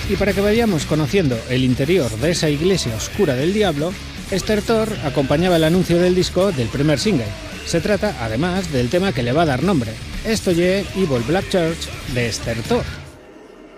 Y para que vayamos conociendo el interior de esa iglesia oscura del diablo, Estertor acompañaba el anuncio del disco del primer single. Se trata, además, del tema que le va a dar nombre. Esto ye Evil Black Church de Estertor.